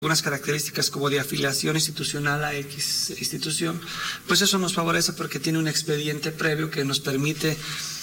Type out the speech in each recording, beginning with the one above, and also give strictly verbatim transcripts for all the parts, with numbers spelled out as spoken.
algunas características como de afiliación institucional a X institución, pues eso nos favorece porque tiene un expediente previo que nos permite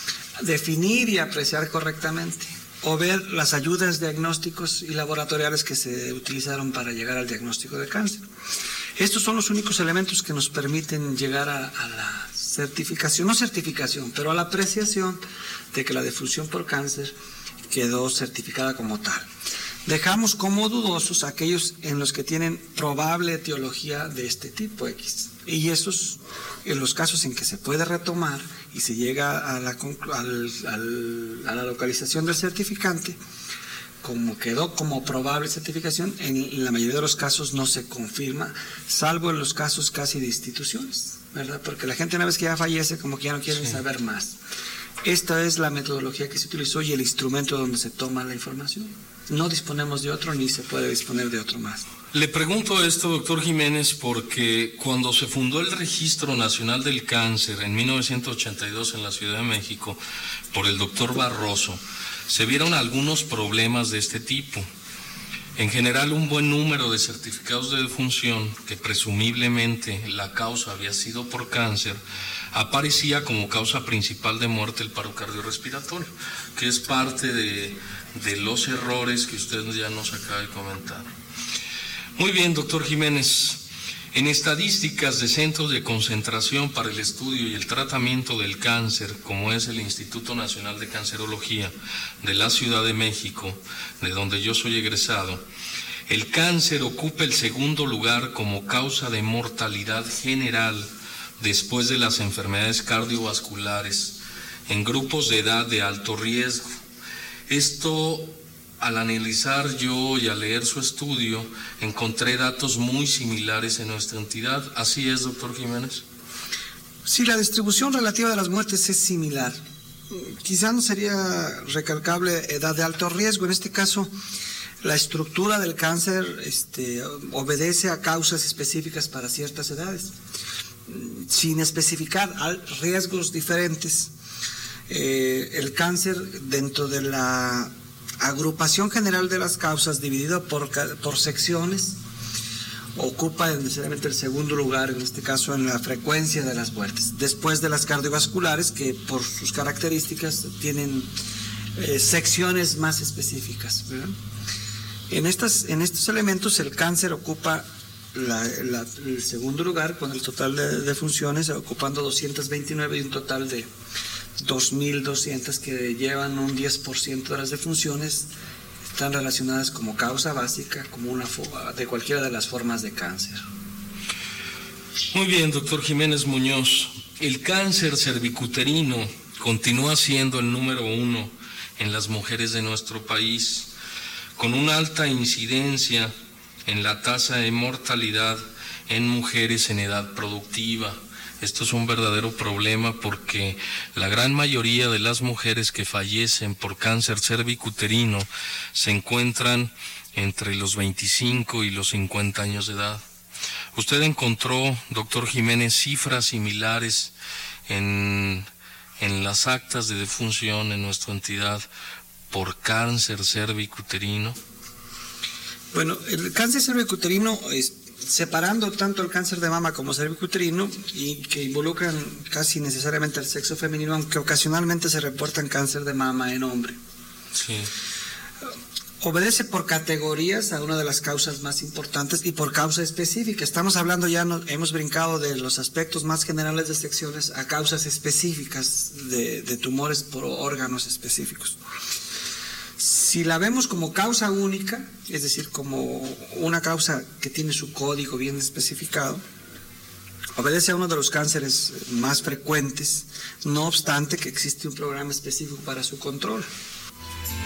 definir y apreciar correctamente o ver las ayudas diagnósticos y laboratoriales que se utilizaron para llegar al diagnóstico de cáncer. Estos son los únicos elementos que nos permiten llegar a, a la certificación, no certificación, pero a la apreciación de que la defunción por cáncer quedó certificada como tal. Dejamos como dudosos aquellos en los que tienen probable etiología de este tipo X. Y esos, en los casos en que se puede retomar y se llega a la, al, al, a la localización del certificante, como quedó como probable certificación, en la mayoría de los casos no se confirma, salvo en los casos casi de instituciones, ¿verdad? Porque la gente una vez que ya fallece, como que ya no quieren sí. saber más. Esta es la metodología que se utilizó y el instrumento donde se toma la información. No disponemos de otro ni se puede disponer de otro más. Le pregunto esto, doctor Jiménez, porque cuando se fundó el Registro Nacional del Cáncer en mil novecientos ochenta y dos en la Ciudad de México por el doctor Barroso, se vieron algunos problemas de este tipo. En general, un buen número de certificados de defunción, que presumiblemente la causa había sido por cáncer, aparecía como causa principal de muerte el paro cardiorrespiratorio, que es parte de, de los errores que usted ya nos acaba de comentar. Muy bien, doctor Jiménez. En estadísticas de centros de concentración para el estudio y el tratamiento del cáncer, como es el Instituto Nacional de Cancerología de la Ciudad de México, de donde yo soy egresado, el cáncer ocupa el segundo lugar como causa de mortalidad general después de las enfermedades cardiovasculares en grupos de edad de alto riesgo. Esto, al analizar yo y al leer su estudio, encontré datos muy similares en nuestra entidad. ¿Así es, doctor Jiménez? Sí, la distribución relativa de las muertes es similar. Quizá no sería recalcable edad de alto riesgo. En este caso, la estructura del cáncer este, obedece a causas específicas para ciertas edades, sin especificar riesgos diferentes. Eh, el cáncer, dentro de la agrupación general de las causas, dividido por, por secciones, ocupa necesariamente el segundo lugar, en este caso en la frecuencia de las muertes, después de las cardiovasculares, que por sus características tienen eh, secciones más específicas, ¿verdad? En, estas, en estos elementos el cáncer ocupa la, la, el segundo lugar, con el total de, de funciones ocupando doscientas veintinueve y un total de dos mil doscientas que llevan un diez por ciento de las defunciones están relacionadas como causa básica, como una de cualquiera de las formas de cáncer. Muy bien, doctor Jiménez Muñoz. El cáncer cervicuterino continúa siendo el número uno en las mujeres de nuestro país, con una alta incidencia en la tasa de mortalidad en mujeres en edad productiva. Esto es un verdadero problema porque la gran mayoría de las mujeres que fallecen por cáncer cervicuterino se encuentran entre los veinticinco y los cincuenta años de edad. ¿Usted encontró, doctor Jiménez, cifras similares en, en las actas de defunción en nuestra entidad por cáncer cervicuterino? Bueno, el cáncer cervicuterino es... separando tanto el cáncer de mama como cervicuterino, y que involucran casi necesariamente al sexo femenino, aunque ocasionalmente se reportan cáncer de mama en hombre. Sí. Obedece por categorías a una de las causas más importantes y por causa específica. Estamos hablando ya, no, hemos brincado de los aspectos más generales de secciones a causas específicas de, de tumores por órganos específicos. Si la vemos como causa única, es decir, como una causa que tiene su código bien especificado, obedece a uno de los cánceres más frecuentes, no obstante que existe un programa específico para su control.